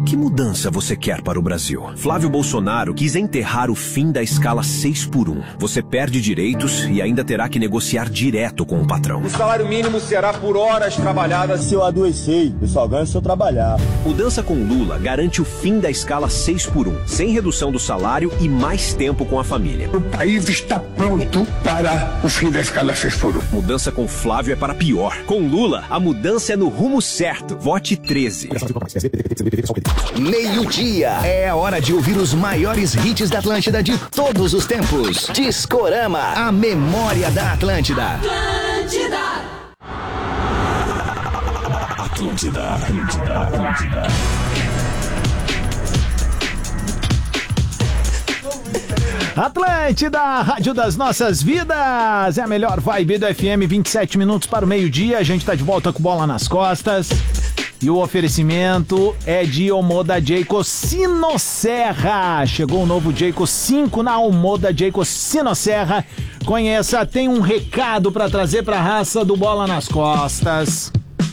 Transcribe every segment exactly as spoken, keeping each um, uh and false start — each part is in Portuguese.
Que mudança você quer para o Brasil? Flávio Bolsonaro quis enterrar o fim da escala seis por um. Você perde direitos e ainda terá que negociar direto com o patrão. O salário mínimo será por horas trabalhadas. Se eu adoecer, eu só ganho se eu trabalhar. Mudança com Lula garante o fim da escala seis por um, sem redução do salário e mais tempo com a família. O país está pronto para o fim da escala seis por um. Mudança com Flávio é para pior. Com Lula, a mudança é no rumo certo. Vote treze. Meio-dia. É a hora de ouvir os maiores hits da Atlântida de todos os tempos. Discorama, a memória da Atlântida. Atlântida. Atlântida, Atlântida, Atlântida. Atlântida, rádio das nossas vidas. É a melhor vibe do F M, vinte e sete minutos para o meio-dia. A gente tá de volta com bola nas costas. E o oferecimento é de Omoda Jayco Sinosserra. Chegou o novo Jayco cinco na Omoda Jayco Sinosserra. Conheça, tem um recado para trazer para a raça do Bola nas Costas.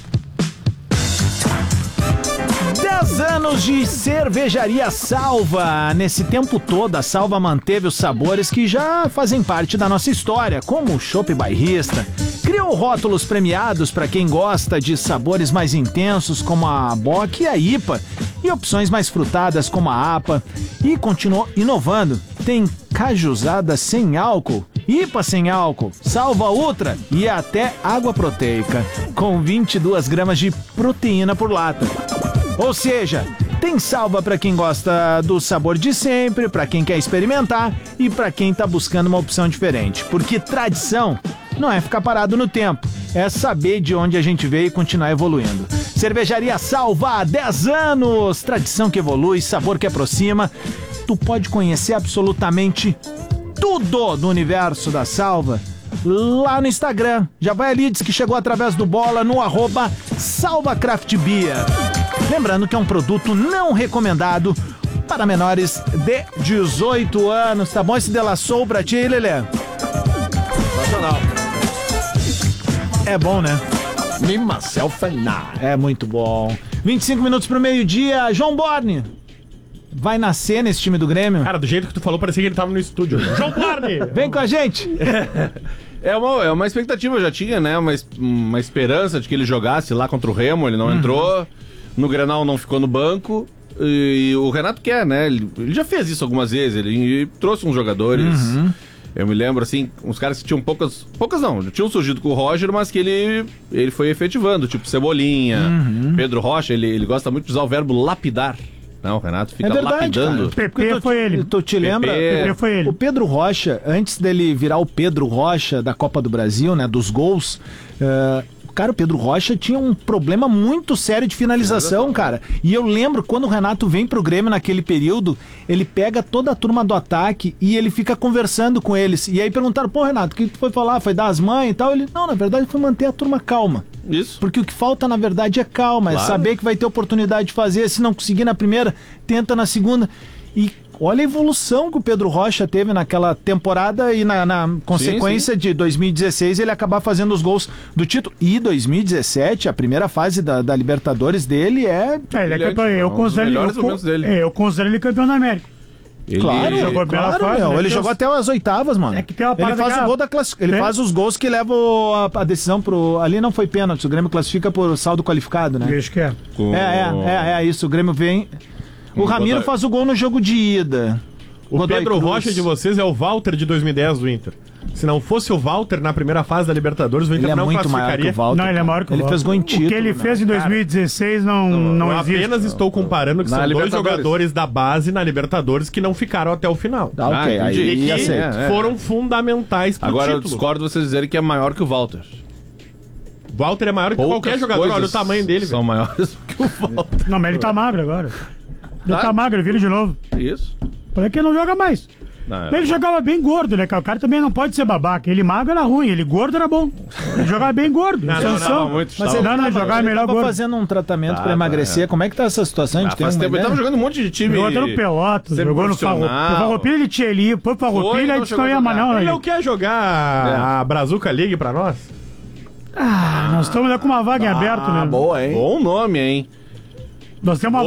dez anos de cervejaria Salva. Nesse tempo todo, a Salva manteve os sabores que já fazem parte da nossa história, como o chopp bairrista. Criou rótulos premiados para quem gosta de sabores mais intensos, como a Bock e a I P A, e opções mais frutadas, como a A P A. E continuou inovando. Tem cajuzada sem álcool, I P A sem álcool, Salva Ultra e até água proteica, com vinte e duas gramas de proteína por lata. Ou seja, tem Salva para quem gosta do sabor de sempre, para quem quer experimentar e para quem tá buscando uma opção diferente. Porque tradição não é ficar parado no tempo, é saber de onde a gente veio e continuar evoluindo. Cervejaria Salva há dez anos, tradição que evolui, sabor que aproxima. Tu pode conhecer absolutamente tudo do universo da Salva lá no Instagram. Já vai ali, diz que chegou através do Bola no arroba Salva Craft Beer. Lembrando que é um produto não recomendado para menores de dezoito anos. Tá bom esse Della Soul pra ti, Lelê? Nacional. É bom, né? Me myself and I. É muito bom. vinte e cinco minutos pro meio-dia. João Borne vai nascer nesse time do Grêmio? Cara, do jeito que tu falou, parecia que ele tava no estúdio. João Borne! Vem com a gente! É uma, é uma expectativa, eu já tinha, né? Uma, uma esperança de que ele jogasse lá contra o Remo, ele não uhum. entrou. No Grenal não ficou no banco. E, e o Renato quer, né? Ele, ele já fez isso algumas vezes. Ele, ele trouxe uns jogadores. Uhum. Eu me lembro, assim, uns caras que tinham poucas... Poucas não, tinham surgido com o Roger, mas que ele, ele foi efetivando. Tipo Cebolinha, uhum. Pedro Rocha. Ele, ele gosta muito de usar o verbo lapidar. Não, o Renato fica é verdade, lapidando. O P P foi ele. Tu te lembra? P P foi ele. O Pedro Rocha, antes dele virar o Pedro Rocha da Copa do Brasil, né? Dos gols... Uh, Cara, o Pedro Rocha tinha um problema muito sério de finalização, cara. E eu lembro, quando o Renato vem pro Grêmio naquele período, ele pega toda a turma do ataque e ele fica conversando com eles. E aí perguntaram, pô, Renato, o que tu foi falar? Foi dar as mães e tal? Ele, não, na verdade foi manter a turma calma. Isso. Porque o que falta, na verdade, é calma. Claro. É saber que vai ter oportunidade de fazer. Se não conseguir na primeira, tenta na segunda. E olha a evolução que o Pedro Rocha teve naquela temporada e na, na consequência sim, sim. de dois mil e dezesseis ele acabar fazendo os gols do título. E dois mil e dezessete, a primeira fase da, da Libertadores dele é... é ele é campeão, eu, considero ele, eu, dele. eu considero ele campeão da América. Ele claro, jogou claro, fase, meu, né? Ele jogou até as oitavas, mano. É que tem uma ele faz o gol da class... Ele faz os gols que levam a, a decisão pro... Ali não foi pênalti, o Grêmio classifica por saldo qualificado, né? Acho que é. Com... É, é, é, é isso, o Grêmio vem... O Ramiro faz o gol no jogo de ida. O Godoy Pedro Cruz. Rocha de vocês é o Walter de dois mil e dez do Inter. Se não fosse o Walter na primeira fase da Libertadores, o Inter ele é não muito classificaria. Maior que o Walter, não, ele é maior que o Ele Walter. fez gol em título. O que ele né? fez em dois mil e dezesseis não, não, não eu existe. apenas estou comparando que na são dois jogadores da base na Libertadores que não ficaram até o final. Ah, ok. Ah, aí, e que é, foram é. fundamentais pro Agora título. eu discordo vocês dizerem que é maior que o Walter. Walter é maior que Poucas qualquer jogador, olha o tamanho dele. São velho. maiores que o Walter. Não, mas ele tá magro agora. Ele tá, tá magro, ele vira de novo. Isso. Por que não joga mais? Não, ele jogava bem gordo, né? O cara também não pode ser babaca. Ele magro era ruim, ele gordo era bom. Ele jogava bem gordo. Não, não, não, muito, mas ele não, não, jogava melhor gordo. Tava fazendo um tratamento tá, pra emagrecer. É. Como é que tá essa situação? A gente ah, tem faz tempo, ele tava jogando um monte de time. Jogou até no Pelotas, jogou no Farroupilha, ele tinha ali, foi pro Farroupilha, aí disse que não ia mais não. Ele não quer jogar é. a Brazuca League pra nós? Ah, nós estamos com uma vaga em aberto, né? Boa, hein? Bom nome, hein? Nós temos uma